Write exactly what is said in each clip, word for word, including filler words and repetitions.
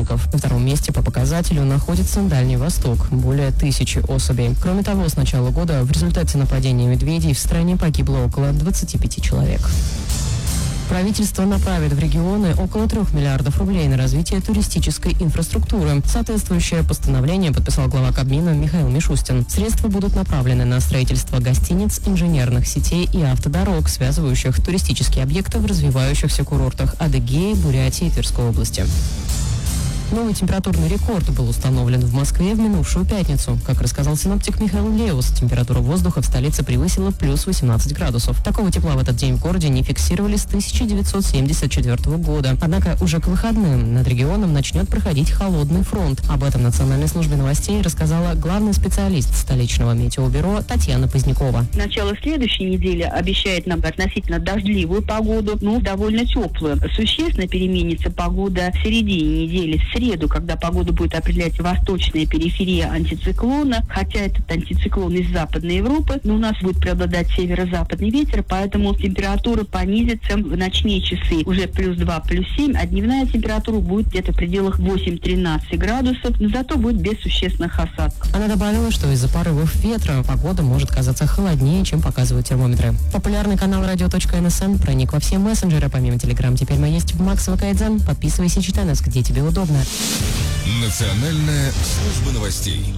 десяточников. На втором месте по показателю находится Дальний Восток – более тысячи особей. Кроме того, с начала года в результате нападения медведей в стране погибло около двадцати пяти человек. Правительство направит в регионы около трех миллиардов рублей на развитие туристической инфраструктуры. Соответствующее постановление подписал глава Кабмина Михаил Мишустин. Средства будут направлены на строительство гостиниц, инженерных сетей и автодорог, связывающих туристические объекты в развивающихся курортах Адыгеи, Бурятии и Тверской области. Новый температурный рекорд был установлен в Москве в минувшую пятницу. Как рассказал синоптик Михаил Леус, температура воздуха в столице превысила плюс восемнадцать градусов. Такого тепла в этот день в городе не фиксировали с тысяча девятьсот семьдесят четвёртого года. Однако уже к выходным над регионом начнет проходить холодный фронт. Об этом Национальной службе новостей рассказала главный специалист столичного метеобюро Татьяна Позднякова. Начало следующей недели обещает нам относительно дождливую погоду, но довольно теплую. Существенно переменится погода в середине недели, в среду, когда погоду будет определять восточная периферия антициклона, хотя этот антициклон из Западной Европы, но у нас будет преобладать северо-западный ветер, поэтому температура понизится в ночные часы уже плюс два, плюс семь, а дневная температура будет где-то в пределах восемь-тринадцать градусов, но зато будет без существенных осадков. Она добавила, что из-за порывов ветра погода может казаться холоднее, чем показывают термометры. Популярный канал радио.НСН проник во все мессенджеры, помимо Телеграм. Теперь мы есть в Макс ВК. Подписывайся и читай нас, где тебе удобно. Национальная служба новостей.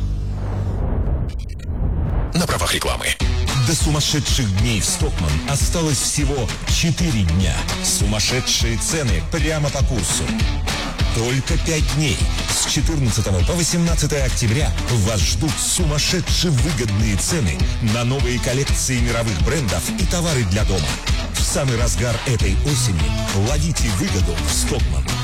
На правах рекламы. До сумасшедших дней в Стокманн осталось всего четыре дня. Сумасшедшие цены прямо по курсу. Только пять дней. С четырнадцатого по восемнадцатое октября вас ждут сумасшедшие выгодные цены на новые коллекции мировых брендов и товары для дома. В самый разгар этой осени ловите выгоду в Стокманн.